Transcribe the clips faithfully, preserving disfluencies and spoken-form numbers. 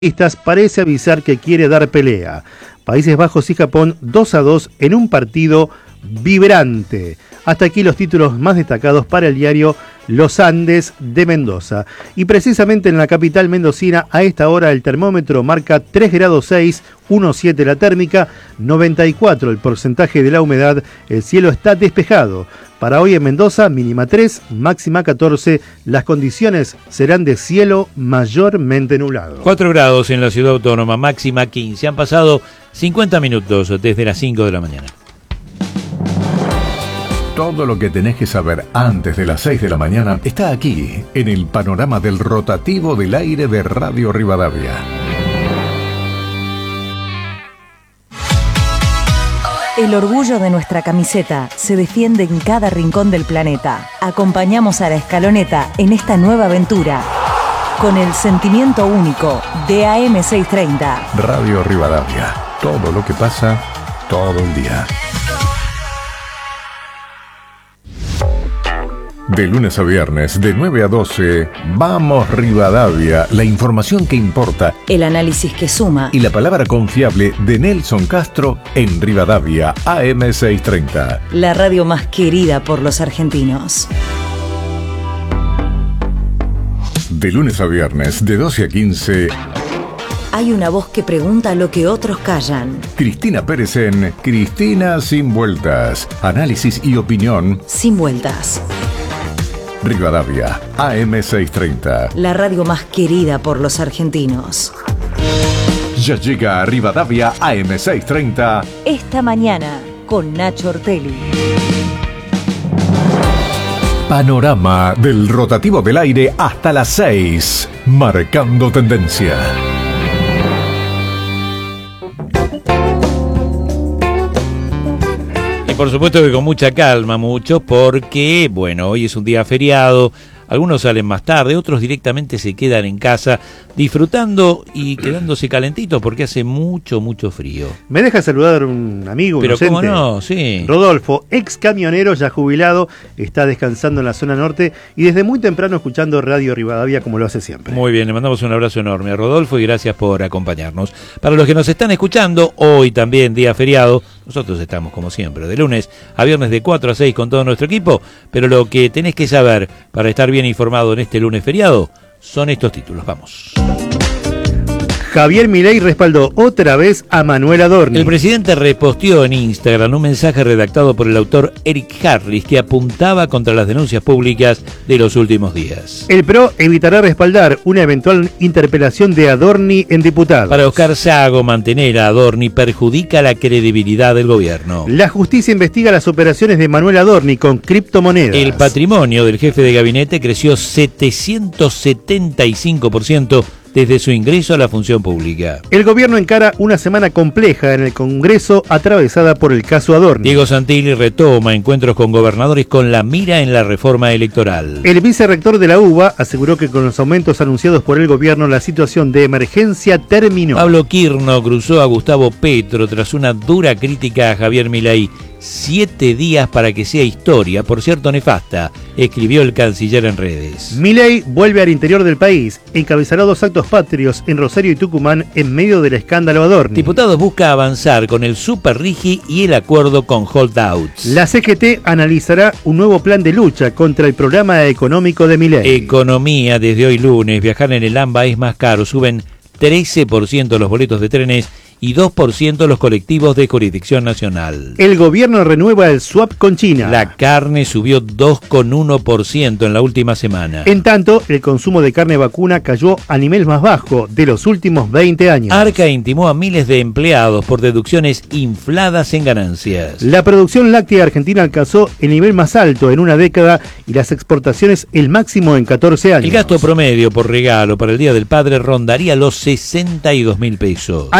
parece avisar que quiere dar pelea. Países Bajos y Japón dos a dos en un partido vibrante. Hasta aquí los títulos más destacados para el diario Los Andes de Mendoza. Y precisamente en la capital mendocina, a esta hora el termómetro marca tres grados seis, uno coma siete la térmica, noventa y cuatro el porcentaje de la humedad, el cielo está despejado. Para hoy en Mendoza, mínima tres, máxima catorce, las condiciones serán de cielo mayormente nublado. cuatro grados en la ciudad autónoma, máxima quince. Han pasado cincuenta minutos desde las cinco de la mañana. Todo lo que tenés que saber antes de las seis de la mañana está aquí, en el panorama del rotativo del aire de Radio Rivadavia. El orgullo de nuestra camiseta se defiende en cada rincón del planeta. Acompañamos a la escaloneta en esta nueva aventura con el sentimiento único de A M seiscientos treinta. Radio Rivadavia. Todo lo que pasa, todo el día. De lunes a viernes, de nueve a doce, Vamos Rivadavia, la información que importa, El análisis que suma y la palabra confiable de Nelson Castro en Rivadavia, A M seiscientos treinta. la radio más querida por los argentinos. De lunes a viernes, de doce a quince, Hay una voz que pregunta lo que otros callan. Cristina Pérez en Cristina Sin Vueltas. Análisis y opinión. Sin vueltas. Rivadavia, A M seiscientos treinta. La radio más querida por los argentinos. Ya llega a Rivadavia, A M seiscientos treinta. Esta mañana con Nacho Ortelli. Panorama del rotativo del aire hasta las seis. Marcando tendencia. Por supuesto que con mucha calma, mucho, porque, bueno, hoy es un día feriado, algunos salen más tarde, otros directamente se quedan en casa disfrutando y quedándose calentitos porque hace mucho, mucho frío. Me deja saludar un amigo, un Pero docente, cómo no, sí. Rodolfo, ex camionero ya jubilado, está descansando en la zona norte y desde muy temprano escuchando Radio Rivadavia como lo hace siempre. Muy bien, le mandamos un abrazo enorme a Rodolfo y gracias por acompañarnos. Para los que nos están escuchando, hoy también día feriado, nosotros estamos como siempre, de lunes a viernes de cuatro a seis con todo nuestro equipo, pero lo que tenés que saber para estar bien informado en este lunes feriado son estos títulos. Vamos. Javier Milei respaldó otra vez a Manuel Adorni. El presidente reposteó en Instagram un mensaje redactado por el autor Eric Harris que apuntaba contra las denuncias públicas de los últimos días. El P R O evitará respaldar una eventual interpelación de Adorni en diputados. Para Oscar Sago, mantener a Adorni perjudica la credibilidad del gobierno. La justicia investiga las operaciones de Manuel Adorni con criptomonedas. El patrimonio del jefe de gabinete creció setecientos setenta y cinco por ciento desde su ingreso a la función pública. El gobierno encara una semana compleja en el Congreso atravesada por el caso Adorni. Diego Santilli retoma encuentros con gobernadores con la mira en la reforma electoral. El vicerrector de la U B A aseguró que con los aumentos anunciados por el gobierno la situación de emergencia terminó. Pablo Quirno cruzó a Gustavo Petro tras una dura crítica a Javier Milei. Siete días para que sea historia, por cierto nefasta, escribió el canciller en redes. Milei vuelve al interior del país, encabezará dos actos patrios en Rosario y Tucumán en medio del escándalo Adorni. Diputados busca avanzar con el Super Rigi y el acuerdo con holdouts. La C G T analizará un nuevo plan de lucha contra el programa económico de Milei. Economía, desde hoy lunes, viajar en el AMBA es más caro, suben trece por ciento los boletos de trenes y dos por ciento los colectivos de jurisdicción nacional. El gobierno renueva el swap con China. La carne subió dos coma uno por ciento en la última semana. En tanto, el consumo de carne vacuna cayó a nivel más bajo de los últimos veinte años. Arca intimó a miles de empleados por deducciones infladas en ganancias. La producción láctea argentina alcanzó el nivel más alto en una década y las exportaciones el máximo en catorce años. El gasto promedio por regalo para el Día del Padre rondaría los sesenta y dos mil pesos. Argentina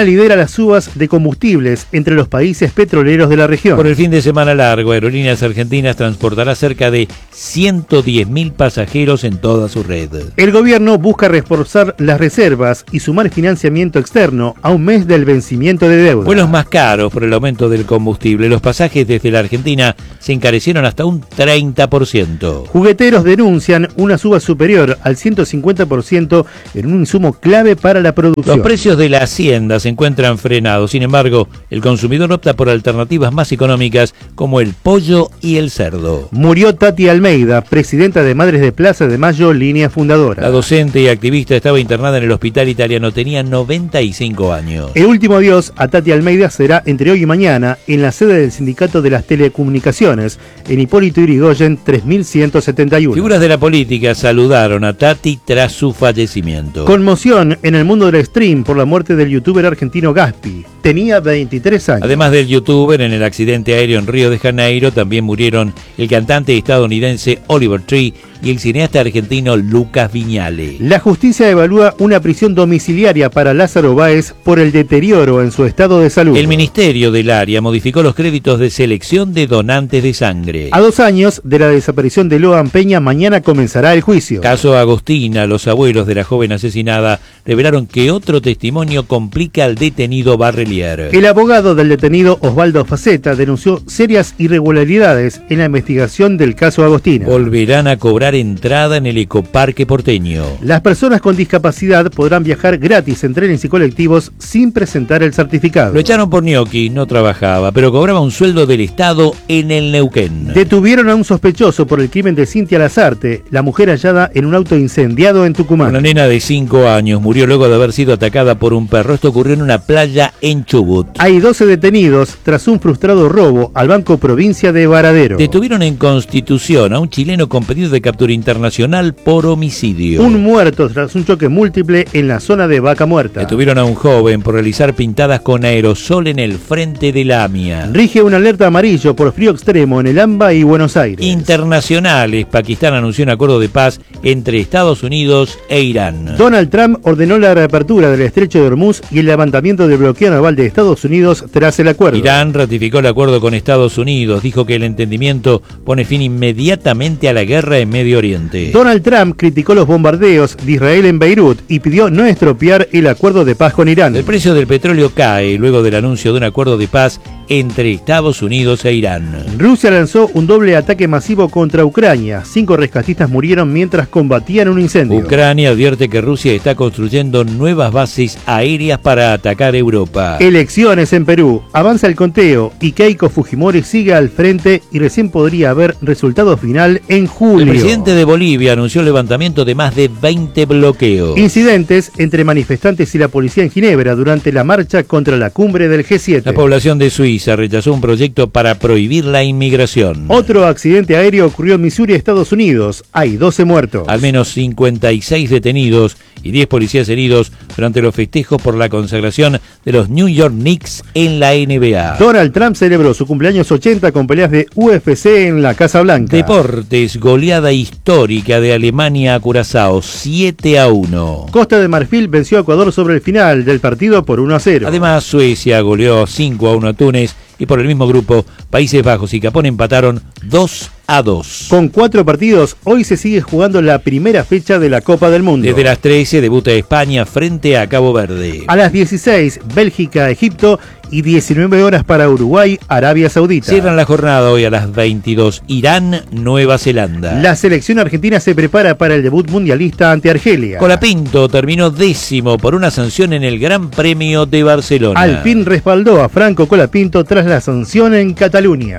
lidera las subas de combustibles entre los países petroleros de la región. Por el fin de semana largo, Aerolíneas Argentinas transportará cerca de ciento diez mil pasajeros en toda su red. El gobierno busca reforzar las reservas y sumar financiamiento externo a un mes del vencimiento de deuda. Vuelos más caros por el aumento del combustible. Los pasajes desde la Argentina se encarecieron hasta un treinta por ciento. Jugueteros denuncian una suba superior al ciento cincuenta por ciento en un insumo clave para la producción. Los precios de la hacienda se encuentran frenados. Sin embargo, el consumidor opta por alternativas más económicas como el pollo y el cerdo. Murió Tati Almeida, presidenta de Madres de Plaza de Mayo, línea fundadora. La docente y activista estaba internada en el hospital italiano. Tenía noventa y cinco años. El último adiós a Tati Almeida será entre hoy y mañana en la sede del Sindicato de las Telecomunicaciones, en Hipólito Yrigoyen tres mil ciento setenta y uno. Figuras de la política saludaron a Tati tras su fallecimiento. Conmoción en el mundo del stream por la muerte del youtuber argentino Gaspi. Tenía veintitrés años. Además del youtuber, en el accidente aéreo en Río de Janeiro también murieron el cantante estadounidense Oliver Tree y el cineasta argentino Lucas Viñale. La justicia evalúa una prisión domiciliaria para Lázaro Báez por el deterioro en su estado de salud. El Ministerio del Área modificó los créditos de selección de donantes de sangre. A dos años de la desaparición de Loan Peña, mañana comenzará el juicio. Caso Agostina, los abuelos de la joven asesinada revelaron que otro testimonio complica al detenido Barrelier. El abogado del detenido Osvaldo Faceta denunció serias irregularidades en la investigación del caso Agostina. Volverán a cobrar entrada en el ecoparque porteño. Las personas con discapacidad podrán viajar gratis en trenes y colectivos sin presentar el certificado. Lo echaron por ñoqui, no trabajaba, pero cobraba un sueldo del Estado en el Neuquén. Detuvieron a un sospechoso por el crimen de Cintia Lazarte, la mujer hallada en un auto incendiado en Tucumán. Una nena de cinco años murió luego de haber sido atacada por un perro. Esto ocurrió en una playa en Chubut. Hay doce detenidos tras un frustrado robo al Banco Provincia de Varadero. Detuvieron en Constitución a un chileno con pedido de captura internacional por homicidio. Un muerto tras un choque múltiple en la zona de Vaca Muerta. Detuvieron a un joven por realizar pintadas con aerosol en el frente de la AMIA. Rige una alerta amarillo por frío extremo en el AMBA y Buenos Aires. Internacionales. Pakistán anunció un acuerdo de paz entre Estados Unidos e Irán. Donald Trump ordenó la reapertura del estrecho de Hormuz y el levantamiento del bloqueo naval de Estados Unidos tras el acuerdo. Irán ratificó el acuerdo con Estados Unidos. Dijo que el entendimiento pone fin inmediatamente a la guerra en Medio Oriente. Donald Trump criticó los bombardeos de Israel en Beirut y pidió no estropear el acuerdo de paz con Irán. El precio del petróleo cae luego del anuncio de un acuerdo de paz entre Estados Unidos e Irán. Rusia lanzó un doble ataque masivo contra Ucrania. Cinco rescatistas murieron mientras combatían un incendio. Ucrania advierte que Rusia está construyendo nuevas bases aéreas para atacar Europa. Elecciones en Perú. Avanza el conteo y Keiko Fujimori sigue al frente y recién podría haber resultado final en julio. El presidente de Bolivia anunció el levantamiento de más de veinte bloqueos. Incidentes entre manifestantes y la policía en Ginebra durante la marcha contra la cumbre del G siete. La población de Suiza rechazó un proyecto para prohibir la inmigración. Otro accidente aéreo ocurrió en Missouri, Estados Unidos. Hay doce muertos. Al menos cincuenta y seis detenidos y diez policías heridos durante los festejos por la consagración de los New York Knicks en la N B A. Donald Trump celebró su cumpleaños ochenta con peleas de U F C en la Casa Blanca. Deportes, goleada histórica de Alemania a Curazao, siete a uno. Costa de Marfil venció a Ecuador sobre el final del partido por uno a cero. Además, Suecia goleó cinco a uno a Túnez y por el mismo grupo, Países Bajos y Japón empataron dos a dos. Con cuatro partidos, hoy se sigue jugando la primera fecha de la Copa del Mundo. Desde las trece debuta España frente a Cabo Verde. A las dieciséis, Bélgica, Egipto y diecinueve horas para Uruguay, Arabia Saudita. Cierran la jornada hoy a las veintidós, Irán, Nueva Zelanda. La selección argentina se prepara para el debut mundialista ante Argelia. Colapinto terminó décimo por una sanción en el Gran Premio de Barcelona. Alpine respaldó a Franco Colapinto tras la sanción en Cataluña.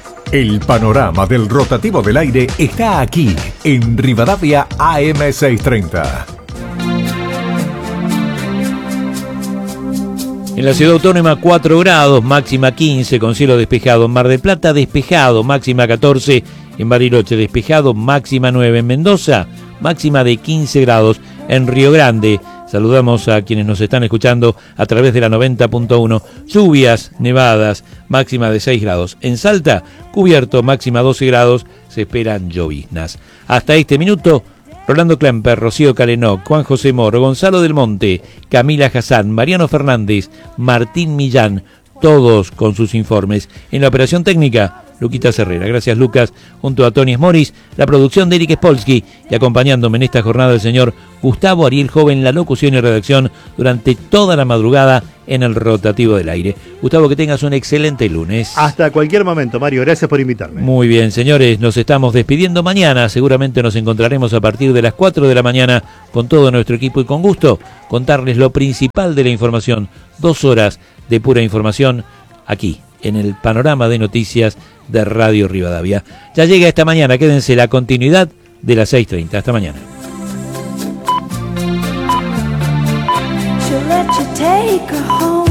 El panorama del rotativo del aire está aquí, en Rivadavia A M seiscientos treinta. En la ciudad autónoma cuatro grados, máxima quince con cielo despejado. En Mar del Plata despejado, máxima catorce. En Bariloche despejado, máxima nueve. En Mendoza, máxima de quince grados. En Río Grande, saludamos a quienes nos están escuchando a través de la noventa punto uno. Lluvias, nevadas, máxima de seis grados. En Salta, cubierto, máxima doce grados. Se esperan lloviznas. Hasta este minuto, Rolando Klemper, Rocío Calenó, Juan José Moro, Gonzalo del Monte, Camila Hassan, Mariano Fernández, Martín Millán, todos con sus informes. En la operación técnica, Luquita Herrera. Gracias, Lucas, junto a Tony Smoris, la producción de Eric Spolsky y acompañándome en esta jornada el señor Gustavo Ariel Joven, la locución y redacción durante toda la madrugada en el rotativo del aire. Gustavo, que tengas un excelente lunes. Hasta cualquier momento, Mario. Gracias por invitarme. Muy bien, señores, nos estamos despidiendo mañana. Seguramente nos encontraremos a partir de las cuatro de la mañana con todo nuestro equipo y con gusto contarles lo principal de la información. Dos horas de pura información aquí, en el panorama de noticias de Radio Rivadavia. Ya llega esta mañana, quédense la continuidad de las seis treinta. Hasta mañana. She'll let you take her home.